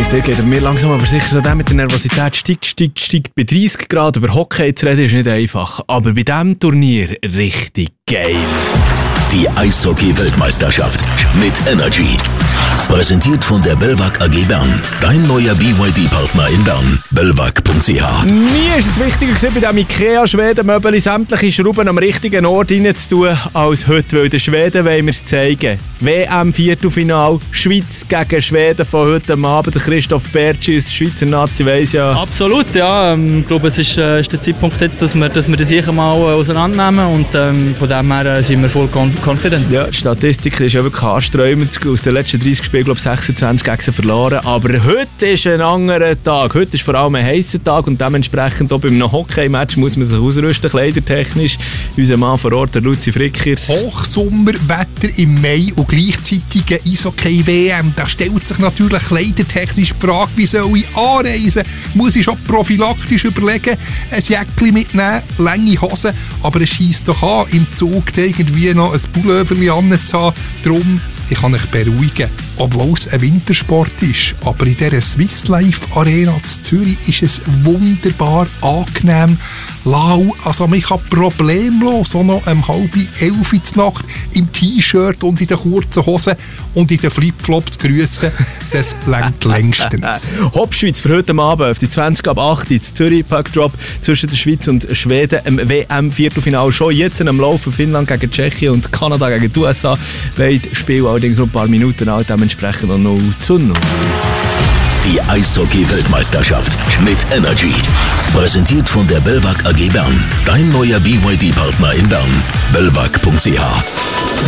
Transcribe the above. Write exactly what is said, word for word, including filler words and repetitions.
dir geht mir langsam aber sicher so, der mit der Nervosität steigt, steigt, steigt. Bei dreißig Grad über Hockey zu reden ist nicht einfach. Aber bei diesem Turnier richtig geil. Die Eishockey-Weltmeisterschaft mit Energy. Präsentiert von der Belvac A G Bern. Dein neuer B Y D-Partner in Bern. belvac punkt c h. Nie war es wichtiger gewesen, bei diesem IKEA-Schweden-Möbel sämtliche Schrauben am richtigen Ort reinzutun, als heute, weil den Schweden wollen wir es zeigen. W M-Viertelfinal, Schweiz gegen Schweden von heute Abend. Der Christoph Bertschi, der Schweizer Nazi, weiss ja. Absolut, ja. Ich glaube, es ist, äh, ist der Zeitpunkt jetzt, dass wir, dass wir das sicher mal äh, auseinandernehmen und ähm, von dem her äh, sind wir voll confident. Ja, die Statistik ist ja wirklich anströmend. Aus den letzten dreißig Spielen, glaube ich, sechsundzwanzig gegen sie verloren. Aber heute ist ein anderer Tag. Heute ist vor allem ein heißer Tag und dementsprechend auch bei einem Hockey-Match muss man sich ausrüsten, kleidertechnisch. Unser Mann vor Ort, der Luzi Fricker. Hochsommerwetter im Mai und gleichzeitig eine Eishockey-W M. Da stellt sich natürlich kleidertechnisch die Frage, wie soll ich anreisen? Muss ich schon prophylaktisch überlegen, ein Jäckchen mitnehmen, lange Hosen, aber es scheisst doch an, im Zug irgendwie noch ein Pullover anzuhaben. Darum, ich kann euch beruhigen, obwohl es ein Wintersport ist. Aber in dieser Swiss Life Arena in Zürich ist es wunderbar angenehm lau. Also man kann problemlos auch noch um halb elf in der Nacht im T-Shirt und in den kurzen Hosen und in den Flipflops grüßen. Das reicht längstens. Hauptschweiz für heute Abend auf die zwanzig ab acht in Zürich. Puckdrop zwischen der Schweiz und Schweden im W M-Viertelfinale. Schon jetzt am Laufen Finnland gegen Tschechien und Kanada gegen die U S A. Beide Spiele allerdings noch ein paar Minuten alt, dementsprechend noch null zu null. Die Eishockey-Weltmeisterschaft mit Energy. Präsentiert von der Belvac A G Bern. Dein neuer B Y D-Partner in Bern. belvac punkt c h.